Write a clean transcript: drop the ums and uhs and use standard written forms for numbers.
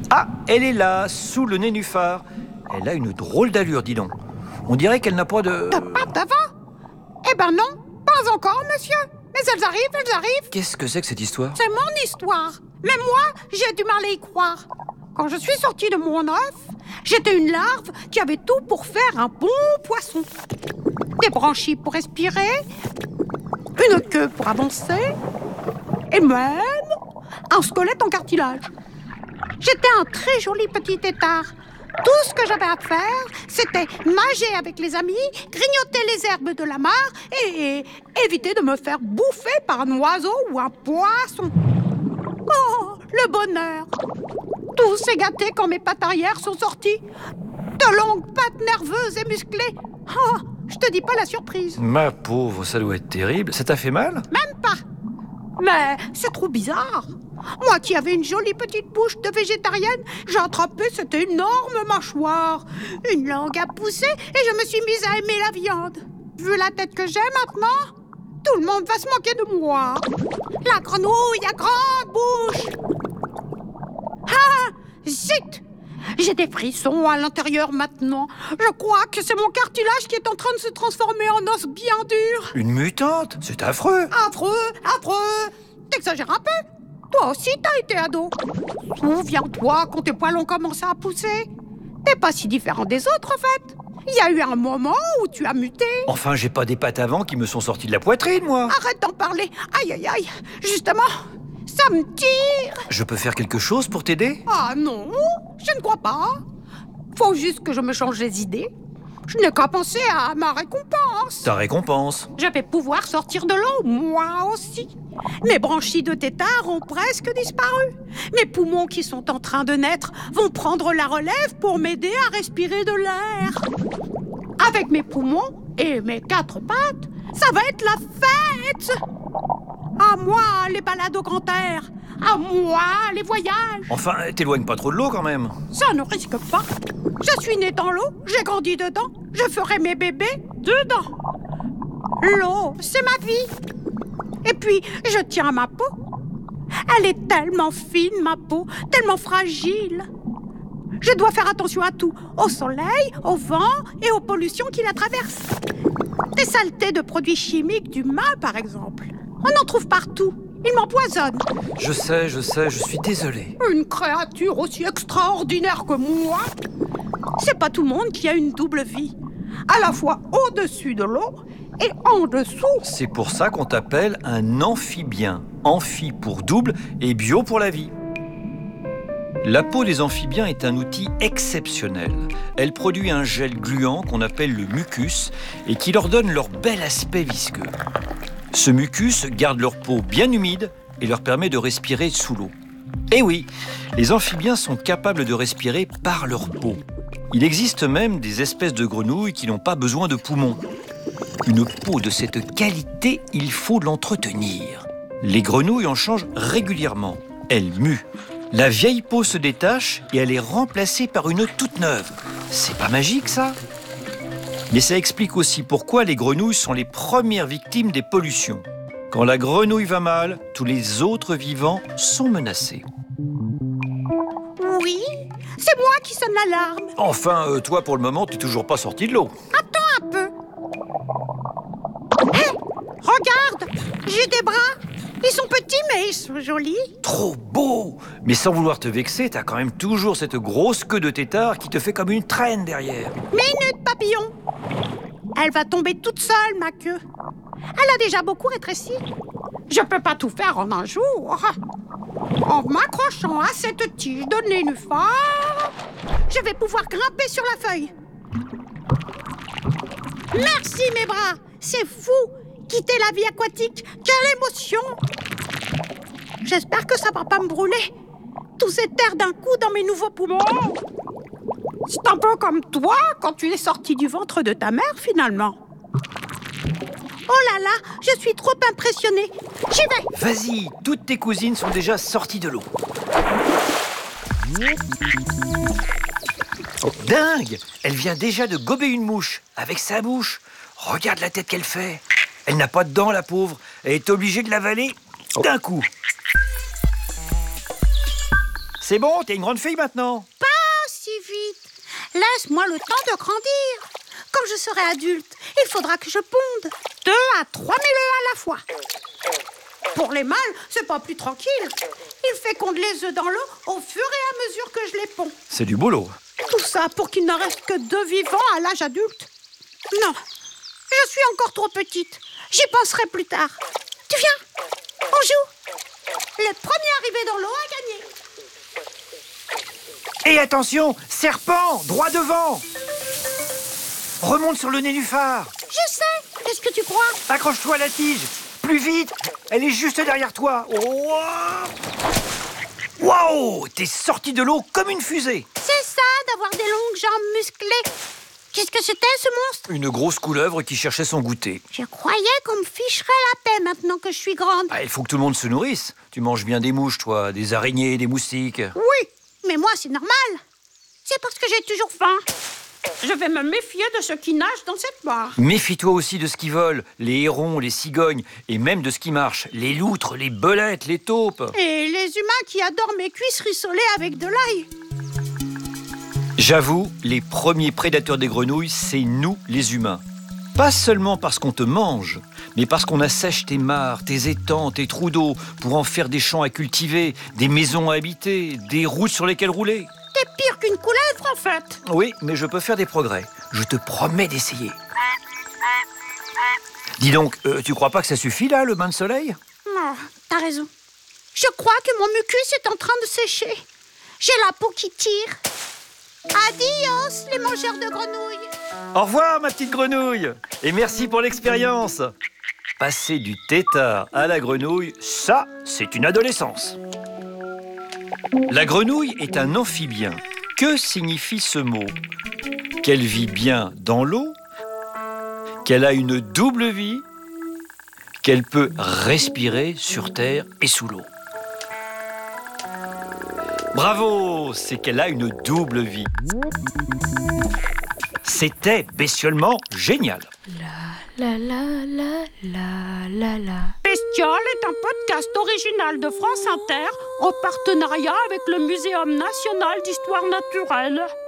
Ah, elle est là, sous le nénuphar. Elle a une drôle d'allure, dis donc. On dirait qu'elle n'a pas de... De pattes d'avant? Eh ben non, pas encore, monsieur. Mais elles arrivent. Qu'est-ce que c'est que cette histoire? C'est mon histoire. Même moi, j'ai du mal à y croire. Quand je suis sortie de mon œuf, j'étais une larve qui avait tout pour faire un bon poisson. Des branchies pour respirer, une queue pour avancer, et même un squelette en cartilage. J'étais un très joli petit tétard. Tout ce que j'avais à faire, c'était nager avec les amis, grignoter les herbes de la mare et éviter de me faire bouffer par un oiseau ou un poisson. Oh, le bonheur! Tout s'est gâté quand mes pattes arrière sont sorties. De longues pattes nerveuses et musclées. Oh, je te dis pas la surprise. Ma pauvre, ça doit être terrible. Ça t'a fait mal? Même pas. Mais c'est trop bizarre. Moi qui avais une jolie petite bouche de végétarienne, j'ai attrapé cette énorme mâchoire, une langue à pousser et je me suis mise à aimer la viande. Vu la tête que j'ai maintenant, tout le monde va se moquer de moi. La grenouille à grande bouche. Ah, zut! J'ai des frissons à l'intérieur maintenant. Je crois que c'est mon cartilage qui est en train de se transformer en os bien dur. Une mutante? C'est affreux. Affreux. T'exagères un peu. Toi aussi, t'as été ado. Souviens-toi quand tes poils ont commencé à pousser. T'es pas si différent des autres, en fait. Il y a eu un moment où tu as muté. Enfin, j'ai pas des pattes avant qui me sont sorties de la poitrine, moi. Arrête d'en parler. Aïe. Justement, ça me tire. Je peux faire quelque chose pour t'aider? Ah non, je ne crois pas. Faut juste que je me change les idées. Je n'ai qu'à penser à ma récompense. Ta récompense? Je vais pouvoir sortir de l'eau, moi aussi. Mes branchies de tétard ont presque disparu. Mes poumons qui sont en train de naître vont prendre la relève pour m'aider à respirer de l'air. Avec mes poumons et mes 4 pattes, ça va être la fête. À moi, les balades au grand air. À moi, les voyages. Enfin, t'éloigne pas trop de l'eau quand même. Ça ne risque pas. Je suis née dans l'eau, j'ai grandi dedans. Je ferai mes bébés dedans. L'eau, c'est ma vie. Et puis, je tiens à ma peau. Elle est tellement fine, ma peau, tellement fragile. Je dois faire attention à tout. Au soleil, au vent et aux pollutions qui la traversent. Des saletés de produits chimiques d'humains, par exemple. On en trouve partout. Ils m'empoisonnent. Je sais, je suis désolé. Une créature aussi extraordinaire que moi. C'est pas tout le monde qui a une double vie. À la fois au-dessus de l'eau et en dessous. C'est pour ça qu'on t'appelle un amphibien. Amphi pour double et bio pour la vie. La peau des amphibiens est un outil exceptionnel. Elle produit un gel gluant qu'on appelle le mucus et qui leur donne leur bel aspect visqueux. Ce mucus garde leur peau bien humide et leur permet de respirer sous l'eau. Eh oui, les amphibiens sont capables de respirer par leur peau. Il existe même des espèces de grenouilles qui n'ont pas besoin de poumons. Une peau de cette qualité, il faut l'entretenir. Les grenouilles en changent régulièrement. Elles muent. La vieille peau se détache et elle est remplacée par une toute neuve. C'est pas magique, ça? Mais ça explique aussi pourquoi les grenouilles sont les premières victimes des pollutions. Quand la grenouille va mal, tous les autres vivants sont menacés. Oui, c'est moi qui sonne l'alarme. Enfin, toi, pour le moment, t'es toujours pas sorti de l'eau. Attends un peu. Hé, regarde, j'ai des bras. Ils sont petits, mais ils sont jolis. Trop beau! Mais sans vouloir te vexer, t'as quand même toujours cette grosse queue de tétard qui te fait comme une traîne derrière. Minute, papillon. Elle va tomber toute seule, ma queue. Elle a déjà beaucoup rétréci. Je peux pas tout faire en un jour. En m'accrochant à cette tige de nénuphar, je vais pouvoir grimper sur la feuille. Merci, mes bras. C'est fou. Quitter la vie aquatique, quelle émotion! J'espère que ça va pas me brûler. Tout cet air d'un coup dans mes nouveaux poumons. C'est un peu comme toi quand tu es sorti du ventre de ta mère, finalement. Oh là là, je suis trop impressionnée. J'y vais. Vas-y, toutes tes cousines sont déjà sorties de l'eau. Oh, dingue! Elle vient déjà de gober une mouche avec sa bouche. Regarde la tête qu'elle fait. Elle n'a pas de dents, la pauvre. Elle est obligée de l'avaler d'un coup. C'est bon, t'es une grande fille maintenant. Pas si vite. Laisse-moi le temps de grandir. Quand je serai adulte, il faudra que je ponde 2 à 3 000 œufs à la fois. Pour les mâles, c'est pas plus tranquille. Ils fécondent les œufs dans l'eau au fur et à mesure que je les ponds. C'est du boulot. Tout ça pour qu'il n'en reste que 2 vivants à l'âge adulte. Non, je suis encore trop petite. J'y penserai plus tard. Tu viens? On joue. Le premier arrivé dans l'eau a gagné. Et attention, serpent, droit devant. Remonte sur le nénuphar. Je sais. Qu'est-ce que tu crois? Accroche-toi à la tige. Plus vite, elle est juste derrière toi. Waouh, t'es sorti de l'eau comme une fusée. C'est ça, d'avoir des longues jambes musclées. Qu'est-ce que c'était, ce monstre? Une grosse couleuvre qui cherchait son goûter. Je croyais qu'on me ficherait la paix maintenant que je suis grande. Ah, il faut que tout le monde se nourrisse. Tu manges bien des mouches, toi, des araignées, des moustiques. Oui, mais moi, c'est normal. C'est parce que j'ai toujours faim. Je vais me méfier de ceux qui nagent dans cette mare. Méfie-toi aussi de ce qui vole, les hérons, les cigognes, et même de ce qui marche, les loutres, les belettes, les taupes. Et les humains qui adorent mes cuisses rissolées avec de l'ail. J'avoue, les premiers prédateurs des grenouilles, c'est nous, les humains. Pas seulement parce qu'on te mange, mais parce qu'on assèche tes mares, tes étangs, tes trous d'eau, pour en faire des champs à cultiver, des maisons à habiter, des routes sur lesquelles rouler. T'es pire qu'une couleuvre, en fait. Oui, mais je peux faire des progrès. Je te promets d'essayer. Dis donc, tu crois pas que ça suffit, là, le bain de soleil? Oh, t'as raison. Je crois que mon mucus est en train de sécher. J'ai la peau qui tire. Adios, les mangeurs de grenouilles. Au revoir, ma petite grenouille. Et merci pour l'expérience. Passer du tétard à la grenouille, ça, c'est une adolescence. La grenouille est un amphibien. Que signifie ce mot? Qu'elle vit bien dans l'eau, qu'elle a une double vie, qu'elle peut respirer sur terre et sous l'eau. Bravo, c'est qu'elle a une double vie. C'était bestiolement génial. La la la la la la. Bestiole est un podcast original de France Inter en partenariat avec le Muséum national d'histoire naturelle.